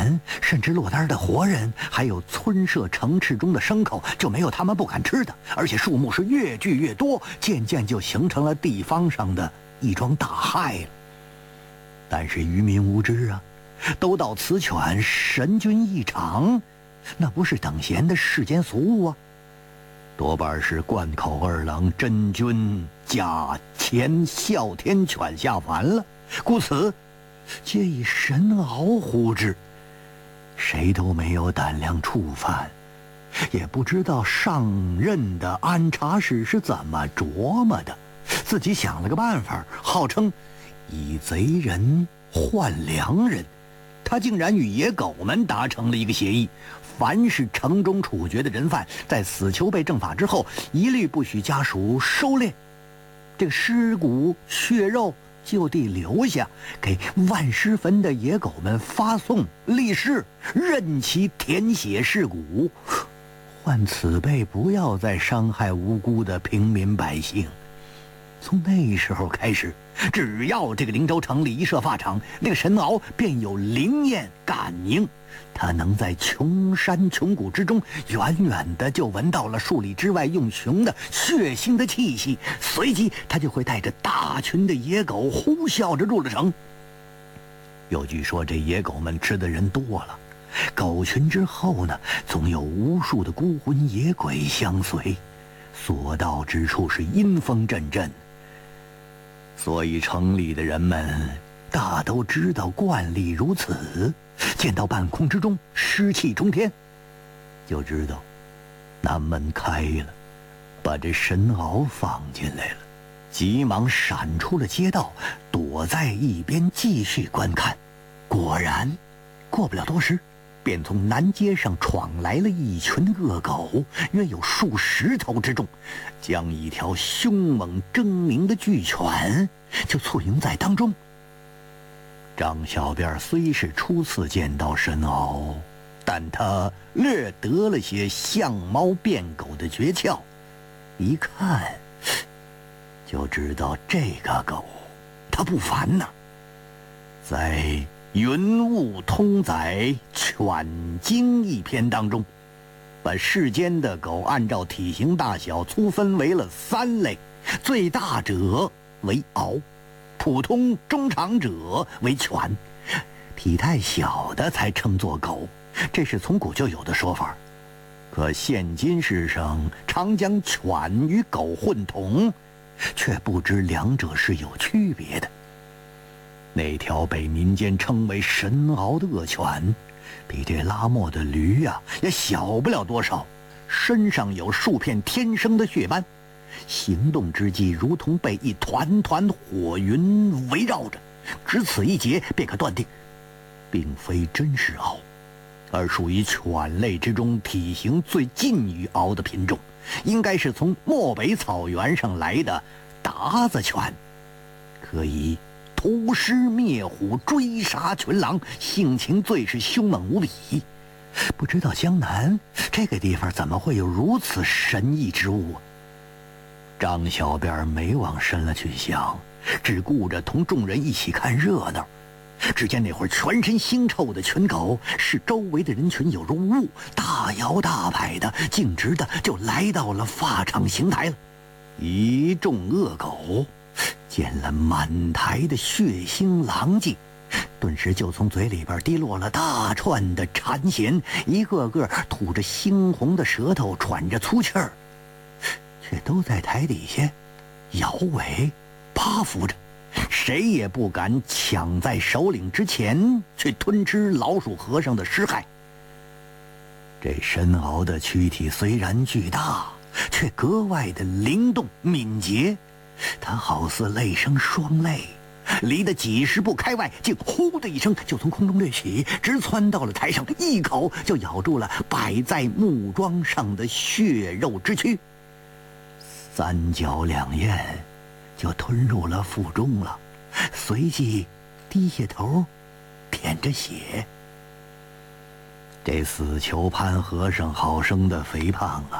犬，甚至落单的活人，还有村舍城池中的牲口，就没有他们不敢吃的。而且数目是越聚越多，渐渐就形成了地方上的一桩大害了。但是渔民无知啊，都道此犬神君异常，那不是等闲的世间俗物啊，多半是贯口二郎真君驾前哮天犬下凡了，故此皆以神鳌呼之。谁都没有胆量触犯，也不知道上任的安察使是怎么琢磨的，自己想了个办法，号称以贼人换良人。他竟然与野狗们达成了一个协议，凡是城中处决的人犯，在死囚被正法之后，一律不许家属收敛，这个尸骨血肉就地留下，给万尸坟的野狗们发送立誓，任其填血噬骨，换此辈不要再伤害无辜的平民百姓。从那时候开始，只要这个灵州城里一设法场，那个神鳌便有灵验感应，他能在穷山穷谷之中，远远的就闻到了数里之外用熊的血腥的气息，随即他就会带着大群的野狗呼啸着入了城。有据说这野狗们吃的人多了，狗群之后呢，总有无数的孤魂野鬼相随，所到之处是阴风阵阵。所以城里的人们大都知道惯例如此，见到半空之中湿气冲天，就知道南门开了，把这神鳌放进来了，急忙闪出了街道，躲在一边继续观看。果然过不了多时，便从南街上闯来了一群恶狗，约有数十头之众，将一条凶猛狰狞的巨犬就簇拥在当中。张小辫虽是初次见到神鳌，但他略得了些相猫变狗的诀窍，一看就知道这个狗它不凡呐。在《云雾通载犬经》一篇当中，把世间的狗按照体型大小粗分为了3类，最大者为獒，普通中长者为犬，体态小的才称作狗，这是从古就有的说法。可现今世上常将犬与狗混同，却不知两者是有区别的。那条被民间称为神鳌的恶犬，比这拉磨的驴啊也小不了多少，身上有数片天生的血斑，行动之际如同被一团团火云围绕着，只此一节便可断定，并非真是鳌，而属于犬类之中体型最近于鳌的品种，应该是从漠北草原上来的达子犬，可以屠狮灭虎，追杀群狼，性情最是凶猛无比。不知道江南这个地方怎么会有如此神异之物啊？张小辫没往深了去想，只顾着同众人一起看热闹。只见那会儿全身腥臭的群狗使周围的人群有如无物，大摇大摆的径直的就来到了法场刑台了。一众恶狗见了满台的血腥狼藉，顿时就从嘴里边滴落了大串的馋涎，一个个吐着猩红的舌头，喘着粗气儿，却都在台底下摇尾趴伏着，谁也不敢抢在首领之前去吞吃老鼠和尚的尸骸。这神鳌的躯体虽然巨大，却格外的灵动敏捷，它好似泪生双泪，离得几十步开外，竟呼的一声就从空中掠起，直窜到了台上，一口就咬住了摆在木桩上的血肉之躯，三角两咽就吞入了腹中了，随即低下头舔着血。这死囚潘和尚好生的肥胖啊，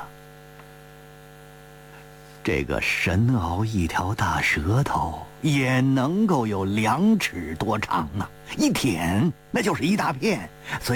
这个神鳌一条大舌头也能够有2尺多长啊，一舔那就是一大片，所以